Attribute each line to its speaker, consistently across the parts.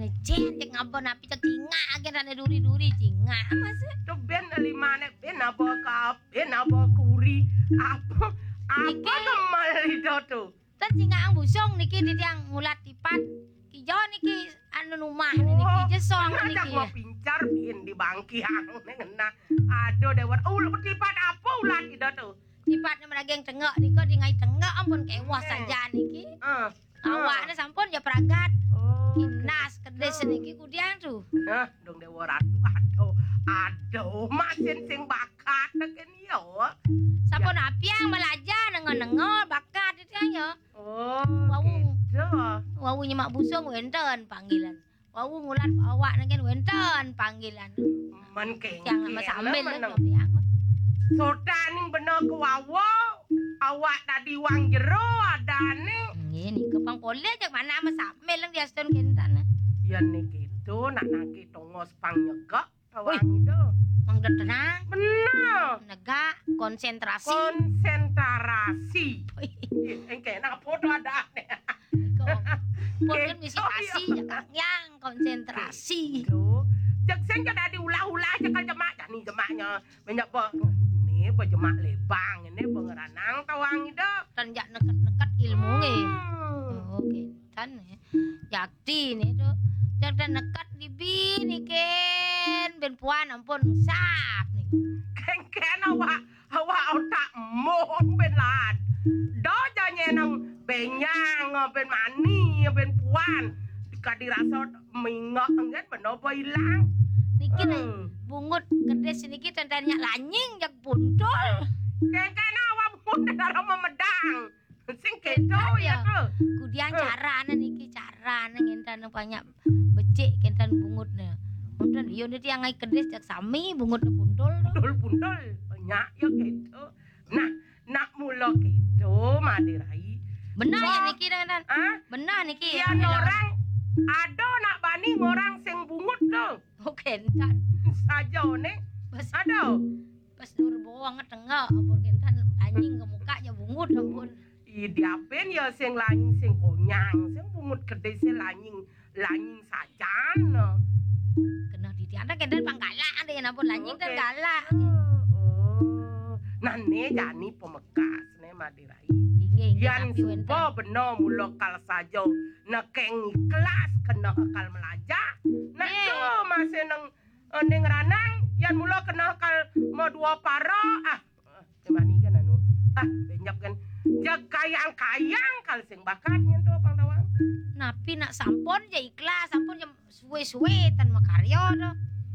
Speaker 1: jen cek ngapa napi cek cinga agen rane duri-duri cinga mas.
Speaker 2: To ben limane ben apa kuri apa kemal itu tuh.
Speaker 1: Tan cinga ang busong niki di tiang ngulat tipat. Kijo niki anu numah niki jesong niki.
Speaker 2: Mau pincar bin di bangkiang ngena. Aduh dewar tipat apa ulat itu tuh.
Speaker 1: Tipat merageng tengok niko di ngai tengok ampun kewas saja niki. Awaknya sampun ya peragat. Kinas kedes niki kudian tuh.
Speaker 2: Dong dewar aduh masin sing bakat ken yo.
Speaker 1: Sampun api yang belajar nengo-nengo bakat itu ya.
Speaker 2: Oh,
Speaker 1: Wau.
Speaker 2: gitu.
Speaker 1: Wau nyemak busung wenten panggilan. Wau ngulat awak negen wenten panggilan.
Speaker 2: Men keng.
Speaker 1: Jangan masambil lah piang.
Speaker 2: Sodaning bener ke wawo. Awak tadi wang jero adane.
Speaker 1: Ini kepang pole jak mana masambil lang dia stone kentan.
Speaker 2: Ya nih gitu nak naki tongos pang nyegak tawang itu.
Speaker 1: Mang tenang.
Speaker 2: Bener.
Speaker 1: Negak konsentrasi.
Speaker 2: Konsentrasi. Engke nak foto ada.
Speaker 1: Pun misitasi jak yang konsentrasi.
Speaker 2: Itu. Jak sen kada diulah-ulah jak jemak nih jemaknya banyak apa. Nih jemak lebang ini pengeranang tawang itu.
Speaker 1: Dan jak nekat-nekat ilmu nge. Oke, tan jakti nih tuh. Jak dan nekat di bini ken ben puan ampun sap nih.
Speaker 2: Ken awak otak mohon ben lad. Do janye nang benyang ben mani ben puan. Dikadi rasa mingok engen ben apa ilang.
Speaker 1: Niki bungut kedes niki tentannya lanying jak puntul.
Speaker 2: Ken awak pun dalam memedang. Sing kedo ya ke.
Speaker 1: Kudian carana niki carana ngentan banyak becik kentan bungutnya. Unten iyo niti yang ngai kedes jak sami bungutnya puntul.
Speaker 2: Puntul banyak ya gitu. Nah, nak mula gitu Madirai.
Speaker 1: Benar ya niki dan. Benar niki.
Speaker 2: Iya orang ada nak bani orang sing bungut tuh.
Speaker 1: Oh kentan.
Speaker 2: Saja nih. Ada.
Speaker 1: Pas nur bawang ngetengah ampun kentan anjing ke mukanya bungut ampun.
Speaker 2: Diapen ya sing lanying sing konyang, sing bungut gede sing lanying sajan.
Speaker 1: Kena ditianda kentan panggalak ada yang ampun lanying dan galak.
Speaker 2: Nah nih jani pemekas nih Madirai.
Speaker 1: Yan
Speaker 2: supo bener mula kal saja nekeng kelas kena akal melajar. Nah tuh masih neng ranang yan mula kena akal mau dua para cemani kan anu banyak kan jag kayang kal sing bakatnya tuh pang tawang.
Speaker 1: Napi nak sampun ya ikhlas sampun ya suwe-suwe tan makarya tuh.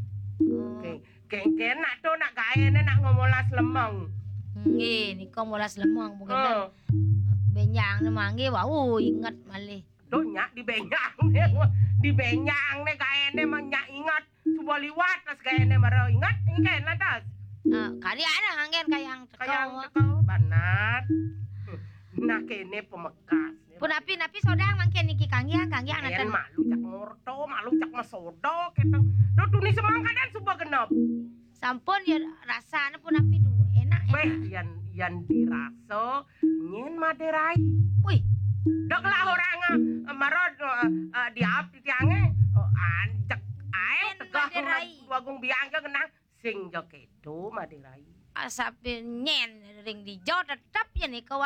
Speaker 2: Keng nak tuh nak gaene nak ngomolas lemong.
Speaker 1: Nggih nika molas lemong mungkin benyang nemangi wau inget malih.
Speaker 2: Tuh nyak di benyang nih gaene mah nyak ingat coba liwat tas gaene maro ingat ingken lah tas.
Speaker 1: Kali ada angin kayang
Speaker 2: teko banat. Nah kene pemekas.
Speaker 1: Pun napi sodang mangken niki kangyang
Speaker 2: naten malu cak ngorto, malu cak masodo keteng. Do tuni semang kadan suba genep.
Speaker 1: Sampun ya rasana pun napi tuh enak.
Speaker 2: Weh yan dirasa nyen Madirai.
Speaker 1: Wih,
Speaker 2: dok lah orang marod diap tiange anjek ae tegah wagung biang kenang sing jo kedo Madirai.
Speaker 1: Asap nyen ring dijo tetap ya nih